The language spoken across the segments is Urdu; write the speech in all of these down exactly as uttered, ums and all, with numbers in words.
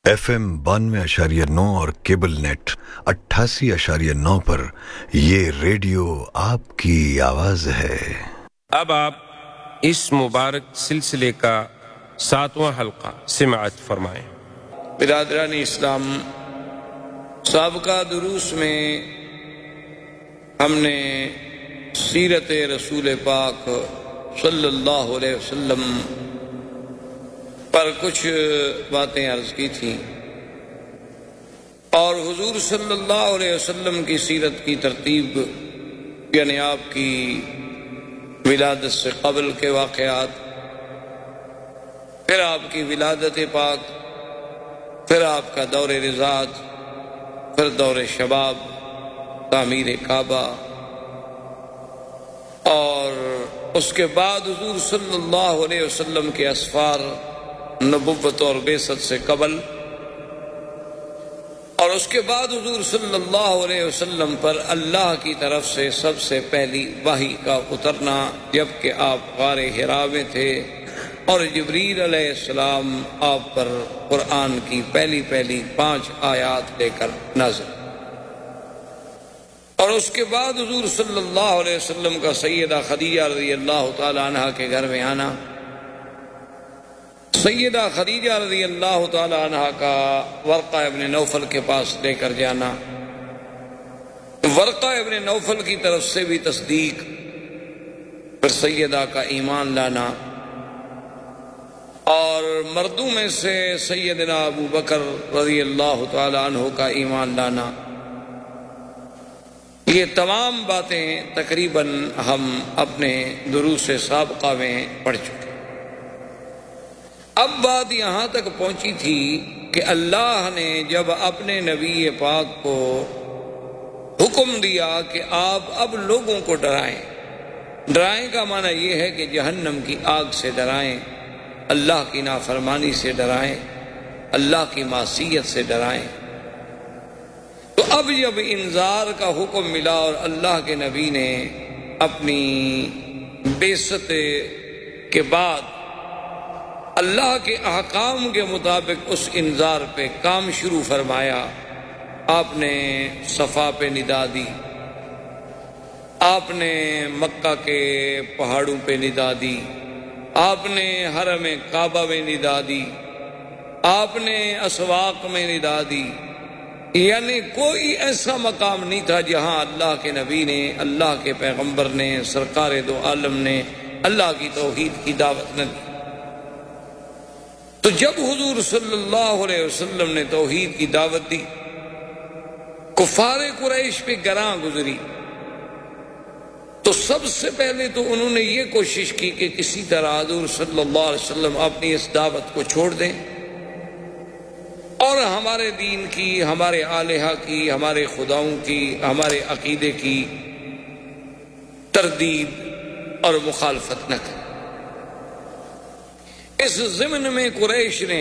ایف ایم بانوے اشاریہ نو اور کیبل نیٹ اٹھاسی اشاریہ نو پر یہ ریڈیو آپ کی آواز ہے۔ اب آپ اس مبارک سلسلے کا ساتواں حلقہ سماعت فرمائیں۔ برادران اسلام، سابقہ دروس میں ہم نے سیرت رسول پاک صلی اللہ علیہ وسلم پر کچھ باتیں عرض کی تھیں، اور حضور صلی اللہ علیہ وسلم کی سیرت کی ترتیب، یعنی آپ کی ولادت سے قبل کے واقعات، پھر آپ کی ولادت پاک، پھر آپ کا دور رضاعت، پھر دور شباب، تعمیر کعبہ، اور اس کے بعد حضور صلی اللہ علیہ وسلم کے اسفار، نبوت اور بعثت سے قبل، اور اس کے بعد حضور صلی اللہ علیہ وسلم پر اللہ کی طرف سے سب سے پہلی وحی کا اترنا، جبکہ آپ غار حرا میں تھے اور جبریل علیہ السلام آپ پر قرآن کی پہلی پہلی پانچ آیات لے کر نازل، اور اس کے بعد حضور صلی اللہ علیہ وسلم کا سیدہ خدیجہ رضی اللہ تعالی عنہ کے گھر میں آنا، سیدہ خدیجہ رضی اللہ تعالی عنہ کا ورقہ ابن نوفل کے پاس لے کر جانا، ورقہ ابن نوفل کی طرف سے بھی تصدیق، پھر سیدہ کا ایمان لانا، اور مردوں میں سے سیدنا ابو بکر رضی اللہ تعالی عنہ کا ایمان لانا، یہ تمام باتیں تقریباً ہم اپنے دروس سابقہ میں پڑھ چکے۔ اب بات یہاں تک پہنچی تھی کہ اللہ نے جب اپنے نبی پاک کو حکم دیا کہ آپ اب لوگوں کو ڈرائیں، ڈرائیں کا معنی یہ ہے کہ جہنم کی آگ سے ڈرائیں، اللہ کی نافرمانی سے ڈرائیں، اللہ کی معصیت سے ڈرائیں، تو اب جب انذار کا حکم ملا اور اللہ کے نبی نے اپنی بعثت کے بعد اللہ کے احکام کے مطابق اس انذار پہ کام شروع فرمایا، آپ نے صفا پہ ندا دی، آپ نے مکہ کے پہاڑوں پہ ندا دی، آپ نے حرم کعبہ میں ندا دی، آپ نے اسواق میں ندا دی، یعنی کوئی ایسا مقام نہیں تھا جہاں اللہ کے نبی نے، اللہ کے پیغمبر نے، سرکار دو عالم نے اللہ کی توحید کی دعوت نہ دی۔ تو جب حضور صلی اللہ علیہ وسلم نے توحید کی دعوت دی، کفار قریش پہ گراں گزری، تو سب سے پہلے تو انہوں نے یہ کوشش کی کہ کسی طرح حضور صلی اللہ علیہ وسلم اپنی اس دعوت کو چھوڑ دیں اور ہمارے دین کی، ہمارے الہہ کی، ہمارے خداؤں کی، ہمارے عقیدے کی تردید اور مخالفت نہ کریں۔ اس ضمن میں قریش نے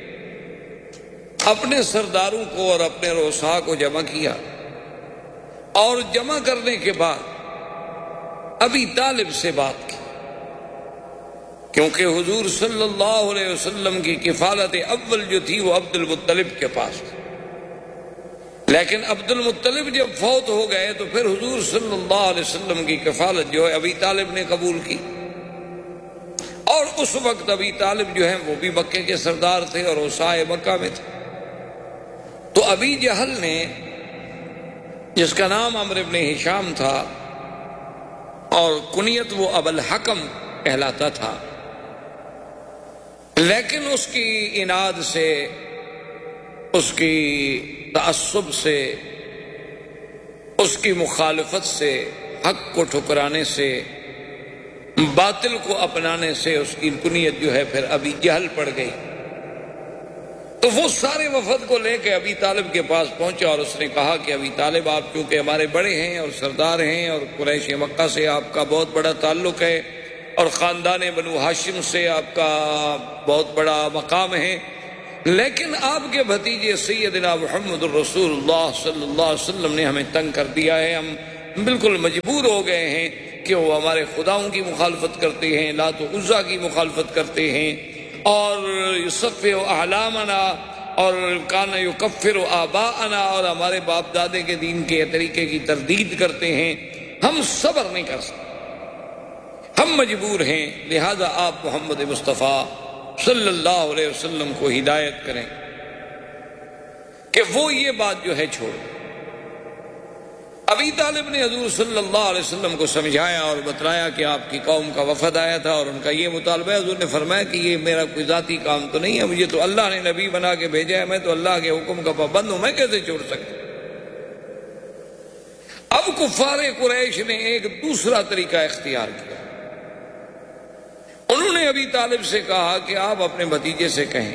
اپنے سرداروں کو اور اپنے رؤساء کو جمع کیا، اور جمع کرنے کے بعد ابی طالب سے بات کی، کیونکہ حضور صلی اللہ علیہ وسلم کی کفالت اول جو تھی وہ عبد المطلب کے پاس تھی، لیکن عبد المطلب جب فوت ہو گئے تو پھر حضور صلی اللہ علیہ وسلم کی کفالت جو ہے ابی طالب نے قبول کی، اور اس وقت ابی طالب جو ہیں وہ بھی مکے کے سردار تھے اور اوسائے مکہ میں تھے۔ تو ابی جہل نے، جس کا نام عمرو بن ہشام تھا اور کنیت وہ ابو الحکم کہلاتا تھا، لیکن اس کی عناد سے، اس کی تعصب سے، اس کی مخالفت سے، حق کو ٹھکرانے سے، باطل کو اپنانے سے اس کی کنیت جو ہے پھر ابی جہل پڑ گئی۔ تو وہ سارے وفد کو لے کے ابی طالب کے پاس پہنچا اور اس نے کہا کہ ابی طالب، آپ کیونکہ ہمارے بڑے ہیں اور سردار ہیں اور قریش مکہ سے آپ کا بہت بڑا تعلق ہے اور خاندان بنو ہاشم سے آپ کا بہت بڑا مقام ہے، لیکن آپ کے بھتیجے سیدنا محمد الرسول اللہ صلی اللہ علیہ وسلم نے ہمیں تنگ کر دیا ہے، ہم بالکل مجبور ہو گئے ہیں کہ وہ ہمارے خداؤں کی مخالفت کرتے ہیں، لات و عزا کی مخالفت کرتے ہیں، اور یصفی احلامنا، اور کان یکفر آباءنا، اور ہمارے باپ دادے کے دین کے طریقے کی تردید کرتے ہیں، ہم صبر نہیں کر سکتے، ہم مجبور ہیں، لہذا آپ محمد مصطفیٰ صلی اللہ علیہ وسلم کو ہدایت کریں کہ وہ یہ بات جو ہے چھوڑ۔ ابی طالب نے حضور صلی اللہ علیہ وسلم کو سمجھایا اور بتلایا کہ آپ کی قوم کا وفد آیا تھا اور ان کا یہ مطالبہ ہے۔ حضور نے فرمایا کہ یہ میرا کوئی ذاتی کام تو نہیں ہے، مجھے تو اللہ نے نبی بنا کے بھیجا ہے، میں تو اللہ کے حکم کا پابند ہوں، میں کیسے چھوڑ سکتا۔ اب کفار قریش نے ایک دوسرا طریقہ اختیار کیا، انہوں نے ابی طالب سے کہا کہ آپ اپنے بھتیجے سے کہیں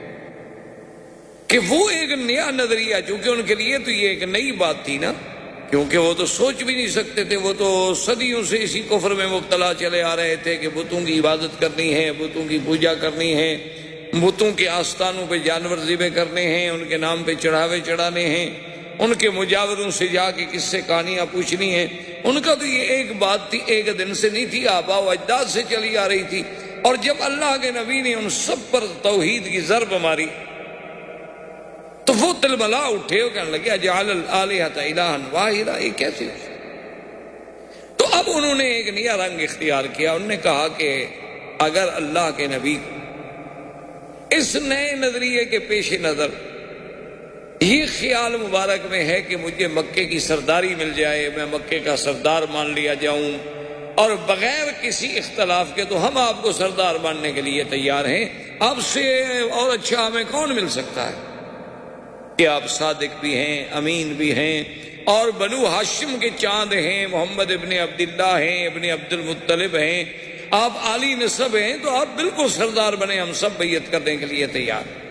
کہ وہ ایک نیا نظریہ، چونکہ ان کے لیے تو یہ ایک نئی بات تھی نا، کیونکہ وہ تو سوچ بھی نہیں سکتے تھے، وہ تو صدیوں سے اسی کفر میں مبتلا چلے آ رہے تھے کہ بتوں کی عبادت کرنی ہے، بتوں کی پوجا کرنی ہے، بتوں کے آستانوں پہ جانور ذبح کرنے ہیں، ان کے نام پہ چڑھاوے چڑھانے ہیں، ان کے مجاوروں سے جا کے کس سے کہانیاں پوچھنی ہیں۔ ان کا تو یہ ایک بات تھی، ایک دن سے نہیں تھی، آباء و اجداد سے چلی آ رہی تھی۔ اور جب اللہ کے نبی نے ان سب پر توحید کی ضرب ماری تو وہ تلملا اٹھے اور کہنے لگے اجعل الآلہۃ الہا واحدا، یہ کیسے؟ تو اب انہوں نے ایک نیا رنگ اختیار کیا، انہوں نے کہا کہ اگر اللہ کے نبی اس نئے نظریے کے پیش نظر یہ خیال مبارک میں ہے کہ مجھے مکے کی سرداری مل جائے، میں مکے کا سردار مان لیا جاؤں، اور بغیر کسی اختلاف کے تو ہم آپ کو سردار ماننے کے لیے تیار ہیں، آپ سے اور اچھا ہمیں کون مل سکتا ہے کہ آپ صادق بھی ہیں، امین بھی ہیں، اور بنو ہاشم کے چاند ہیں، محمد ابن عبداللہ ہیں، ابن عبد المطلب ہیں، آپ عالی نسب ہیں، تو آپ بالکل سردار بنے، ہم سب بیعت کرنے کے لیے تیار ہیں۔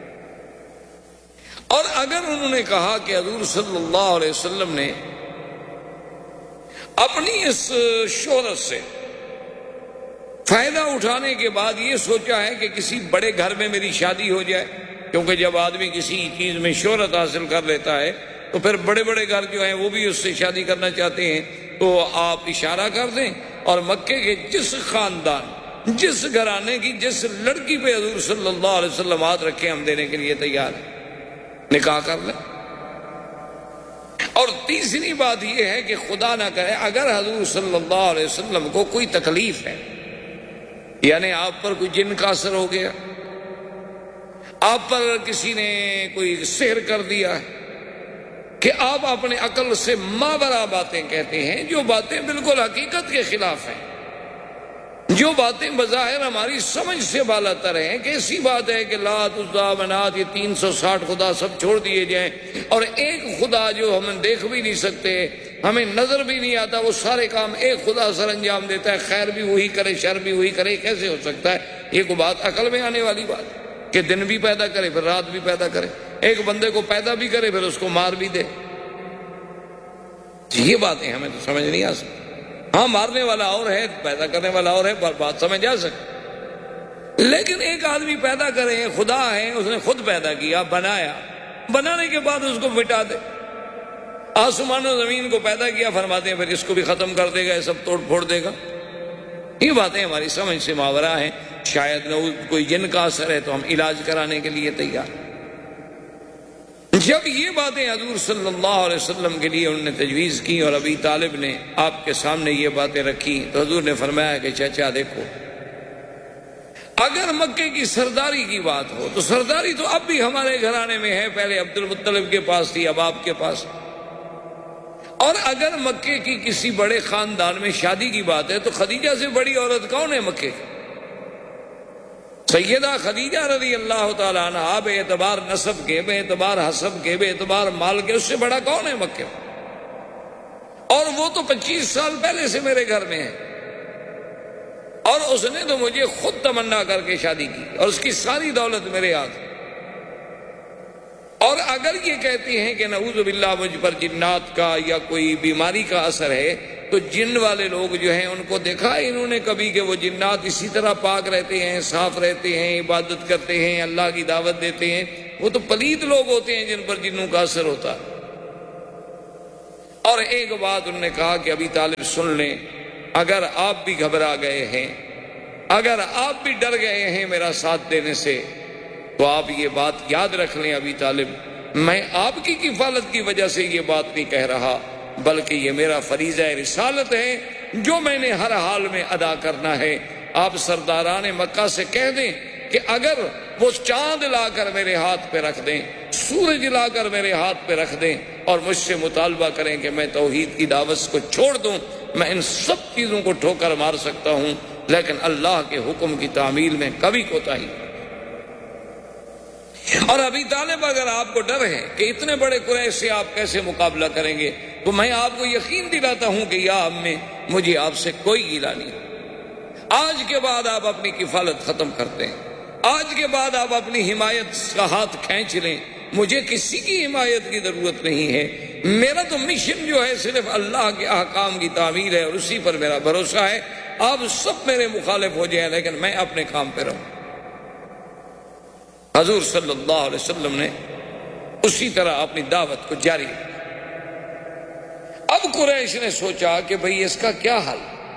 اور اگر انہوں نے کہا کہ حضور صلی اللہ علیہ وسلم نے اپنی اس شہرت سے فائدہ اٹھانے کے بعد یہ سوچا ہے کہ کسی بڑے گھر میں میری شادی ہو جائے، کیونکہ جب آدمی کسی چیز میں شہرت حاصل کر لیتا ہے تو پھر بڑے بڑے گھر جو ہیں وہ بھی اس سے شادی کرنا چاہتے ہیں، تو آپ اشارہ کر دیں اور مکے کے جس خاندان، جس گھرانے کی جس لڑکی پہ حضور صلی اللہ علیہ وسلم ہاتھ رکھے ہم دینے کے لیے تیار ہیں، نکاح کر لیں۔ اور تیسری بات یہ ہے کہ خدا نہ کرے اگر حضور صلی اللہ علیہ وسلم کو کوئی تکلیف ہے، یعنی آپ پر کوئی جن کا اثر ہو گیا، آپ پر کسی نے کوئی سحر کر دیا ہے، کہ آپ اپنے عقل سے ماورا باتیں کہتے ہیں، جو باتیں بالکل حقیقت کے خلاف ہیں، جو باتیں بظاہر ہماری سمجھ سے بالاتر ہیں، کہ ایسی بات ہے کہ لات عزا منات یہ تین سو ساٹھ خدا سب چھوڑ دیے جائیں، اور ایک خدا جو ہم دیکھ بھی نہیں سکتے، ہمیں نظر بھی نہیں آتا، وہ سارے کام ایک خدا سر انجام دیتا ہے، خیر بھی وہی کرے شر بھی وہی کرے، کیسے ہو سکتا ہے؟ یہ کوئی بات عقل میں آنے والی بات کہ دن بھی پیدا کرے پھر رات بھی پیدا کرے، ایک بندے کو پیدا بھی کرے پھر اس کو مار بھی دے؟ یہ باتیں ہمیں تو سمجھ نہیں آ سکتی۔ ہاں مارنے والا اور ہے، پیدا کرنے والا اور ہے، بات سمجھ آ سکتی، لیکن ایک آدمی پیدا کرے، خدا ہے، اس نے خود پیدا کیا، بنایا، بنانے کے بعد اس کو مٹا دے، آسمان و زمین کو پیدا کیا، فرماتے ہیں پھر اس کو بھی ختم کر دے گا، یہ سب توڑ پھوڑ دے گا۔ یہ باتیں ہماری سمجھ سے ماورا ہیں، شاید نہ کوئی جن کا اثر ہے تو ہم علاج کرانے کے لیے تیار۔ جب یہ باتیں حضور صلی اللہ علیہ وسلم کے لیے انہوں نے تجویز کی اور ابی طالب نے آپ کے سامنے یہ باتیں رکھی، تو حضور نے فرمایا کہ چچا دیکھو، اگر مکے کی سرداری کی بات ہو تو سرداری تو اب بھی ہمارے گھرانے میں ہے، پہلے عبد المطلب کے پاس تھی، اب آپ کے پاس، اور اگر مکے کی کسی بڑے خاندان میں شادی کی بات ہے تو خدیجہ سے بڑی عورت کون ہے مکے کی؟ سیدہ خدیجہ رضی اللہ تعالیٰ عنہ، بے اعتبار نسب کے، بے اعتبار حسب کے، بے اعتبار مال کے، اس سے بڑا کون ہے مکے میں؟ اور وہ تو پچیس سال پہلے سے میرے گھر میں ہے، اور اس نے تو مجھے خود تمنا کر کے شادی کی، اور اس کی ساری دولت میرے ہاتھ۔ اور اگر یہ کہتے ہیں کہ نعوذ باللہ مجھ پر جنات کا یا کوئی بیماری کا اثر ہے، تو جن والے لوگ جو ہیں ان کو دیکھا انہوں نے کبھی کہ وہ جنات اسی طرح پاک رہتے ہیں، صاف رہتے ہیں، عبادت کرتے ہیں، اللہ کی دعوت دیتے ہیں؟ وہ تو پلید لوگ ہوتے ہیں جن پر جنوں کا اثر ہوتا ہے۔ اور ایک بات انہوں نے کہا کہ ابی طالب سن لیں، اگر آپ بھی گھبرا گئے ہیں، اگر آپ بھی ڈر گئے ہیں میرا ساتھ دینے سے، تو آپ یہ بات یاد رکھ لیں ابی طالب، میں آپ کی کفالت کی وجہ سے یہ بات نہیں کہہ رہا، بلکہ یہ میرا فریضہ رسالت ہے جو میں نے ہر حال میں ادا کرنا ہے۔ آپ سرداران مکہ سے کہہ دیں کہ اگر وہ چاند لا کر میرے ہاتھ پہ رکھ دیں، سورج لا کر میرے ہاتھ پہ رکھ دیں اور مجھ سے مطالبہ کریں کہ میں توحید کی دعوت کو چھوڑ دوں، میں ان سب چیزوں کو ٹھوکر مار سکتا ہوں، لیکن اللہ کے حکم کی تعمیل میں کبھی کوتاہی نہیں۔ اور ابی طالب اگر آپ کو ڈر ہے کہ اتنے بڑے قریش سے آپ کیسے مقابلہ کریں گے، تو میں آپ کو یقین دلاتا ہوں کہ یا امی، مجھے آپ سے کوئی گیلا نہیں۔ آج کے بعد آپ اپنی کفالت ختم کرتے ہیں، آج کے بعد آپ اپنی حمایت کا ہاتھ کھینچ لیں، مجھے کسی کی حمایت کی ضرورت نہیں ہے۔ میرا تو مشن جو ہے صرف اللہ کے احکام کی تعمیل ہے اور اسی پر میرا بھروسہ ہے۔ آپ سب میرے مخالف ہو جائیں لیکن میں اپنے کام پہ رہوں۔ حضور صلی اللہ علیہ وسلم نے اسی طرح اپنی دعوت کو جاری رکھا۔ اب قریش نے سوچا کہ بھئی اس کا کیا حل؟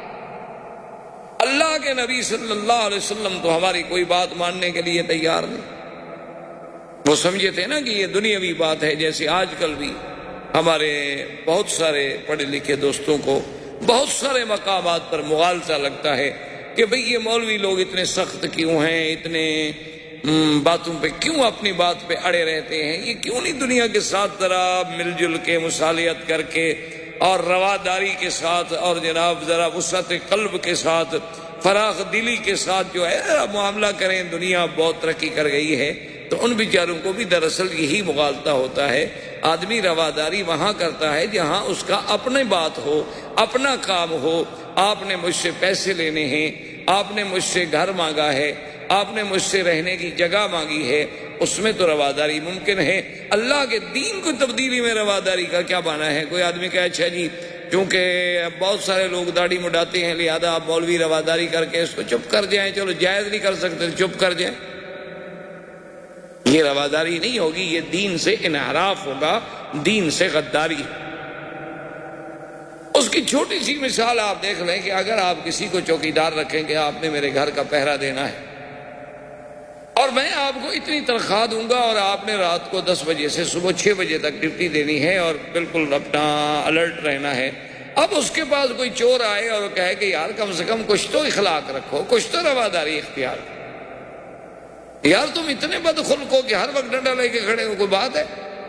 اللہ کے نبی صلی اللہ علیہ وسلم تو ہماری کوئی بات ماننے کے لیے تیار نہیں۔ وہ سمجھے تھے نا کہ یہ دنیاوی بات ہے، جیسے آج کل بھی ہمارے بہت سارے پڑھے لکھے دوستوں کو بہت سارے مقامات پر مغالطہ لگتا ہے کہ بھئی یہ مولوی لوگ اتنے سخت کیوں ہیں، اتنے باتوں پہ کیوں اپنی بات پہ اڑے رہتے ہیں، یہ کیوں نہیں دنیا کے ساتھ ذرا مل جل کے مصالحت کر کے اور رواداری کے ساتھ اور جناب ذرا وسعت قلب کے ساتھ فراخ دلی کے ساتھ جو ہے معاملہ کریں۔ دنیا بہت ترقی کر گئی ہے، تو ان بیچاروں کو بھی دراصل یہی مغالطہ ہوتا ہے۔ آدمی رواداری وہاں کرتا ہے جہاں اس کا اپنی بات ہو، اپنا کام ہو۔ آپ نے مجھ سے پیسے لینے ہیں، آپ نے مجھ سے گھر مانگا ہے، آپ نے مجھ سے رہنے کی جگہ مانگی ہے، اس میں تو رواداری ممکن ہے۔ اللہ کے دین کو تبدیلی میں رواداری کا کیا معنی ہے؟ کوئی آدمی کہے اچھا جی کیونکہ بہت سارے لوگ داڑھی مڈاتے ہیں لہذا آپ مولوی رواداری کر کے اس کو چپ کر جائیں، چلو جائز نہیں کر سکتے چپ کر جائیں، یہ رواداری نہیں ہوگی، یہ دین سے انحراف ہوگا، دین سے غداری۔ اس کی چھوٹی سی مثال آپ دیکھ لیں کہ اگر آپ کسی کو چوکیدار رکھیں کہ آپ نے میرے گھر کا پہرا دینا ہے اور میں آپ کو اتنی تنخواہ دوں گا اور آپ نے رات کو دس بجے سے صبح چھ بجے تک ڈیوٹی دینی ہے اور بالکل اپنا الرٹ رہنا ہے۔ اب اس کے پاس کوئی چور آئے اور کہے کہ یار کم سے کم کچھ تو اخلاق رکھو، کچھ تو رواداری اختیار کرو، یار تم اتنے بدخلق ہو کہ ہر وقت ڈنڈا لے کے کھڑے ہو، کوئی بات ہے؟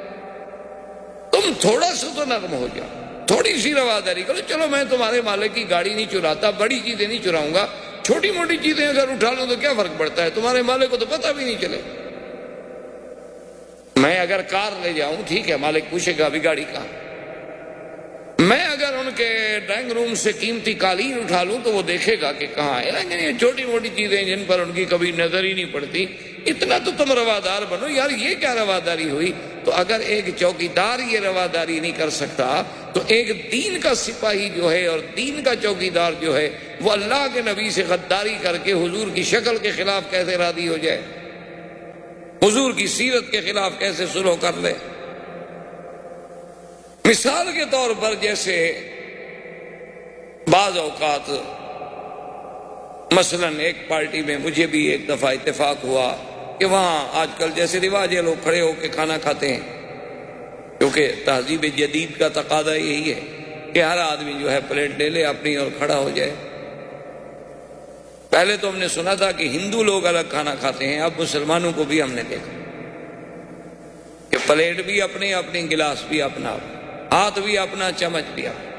تم تھوڑا سا تو نرم ہو جاؤ، تھوڑی سی رواداری کرو۔ چلو میں تمہارے مالک کی گاڑی نہیں چراتا، بڑی چیزیں نہیں چراؤں گا، چھوٹی موٹی چیزیں اگر اٹھا لوں تو کیا فرق پڑتا ہے، تمہارے مالک کو تو پتہ بھی نہیں چلے۔ میں اگر کار لے جاؤں ٹھیک ہے، مالک پوچھے گا ابھی گاڑی کہاں۔ میں اگر ان کے ڈرائنگ روم سے قیمتی قالین اٹھا لوں تو وہ دیکھے گا کہ کہاں ہے، لیکن یہ چھوٹی موٹی چیزیں جن پر ان کی کبھی نظر ہی نہیں پڑتی، اتنا تو تم روادار بنو یار، یہ کیا رواداری ہوئی؟ تو اگر ایک چوکیدار یہ رواداری نہیں کر سکتا تو ایک دین کا سپاہی جو ہے اور دین کا چوکیدار جو ہے وہ اللہ کے نبی سے غداری کر کے حضور کی شکل کے خلاف کیسے راضی ہو جائے، حضور کی سیرت کے خلاف کیسے سلوک کر لے؟ مثال کے طور پر جیسے بعض اوقات مثلا ایک پارٹی میں مجھے بھی ایک دفعہ اتفاق ہوا کہ وہاں آج کل جیسے رواج ہے لوگ کھڑے ہو کے کھانا کھاتے ہیں، کیونکہ تہذیب جدید کا تقاضا یہی ہے کہ ہر آدمی جو ہے پلیٹ لے لے اپنی اور کھڑا ہو جائے۔ پہلے تو ہم نے سنا تھا کہ ہندو لوگ الگ کھانا کھاتے ہیں، اب مسلمانوں کو بھی ہم نے دیکھا کہ پلیٹ بھی اپنی اپنی، گلاس بھی اپنا، ہاتھ بھی اپنا، چمچ بھی اپنا۔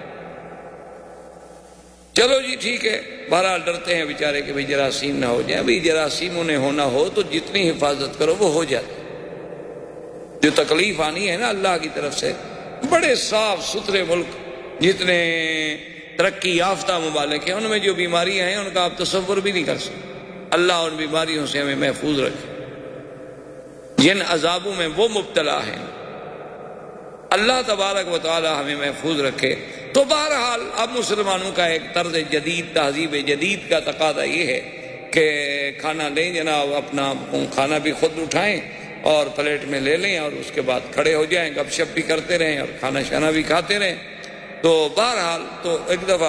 چلو جی ٹھیک ہے، بہرحال ڈرتے ہیں بیچارے کہ بھئی جراثیم نہ ہو جائے۔ بھئی جراثیم انہیں ہونا ہو تو جتنی حفاظت کرو وہ ہو جاتی، جو تکلیف آنی ہے نا اللہ کی طرف سے۔ بڑے صاف ستھرے ملک جتنے ترقی یافتہ ممالک ہیں ان میں جو بیماریاں ہیں ان کا آپ تصور بھی نہیں کر سکتے۔ اللہ ان بیماریوں سے ہمیں محفوظ رکھے، جن عذابوں میں وہ مبتلا ہیں اللہ تبارک و تعالی ہمیں محفوظ رکھے۔ تو بہرحال اب مسلمانوں کا ایک طرز جدید، تہذیب جدید کا تقاضا یہ ہے کہ کھانا لیں جناب، اپنا کھانا بھی خود اٹھائیں اور پلیٹ میں لے لیں اور اس کے بعد کھڑے ہو جائیں، گپ شپ بھی کرتے رہیں اور کھانا شانا بھی کھاتے رہیں۔ تو بہرحال تو ایک دفعہ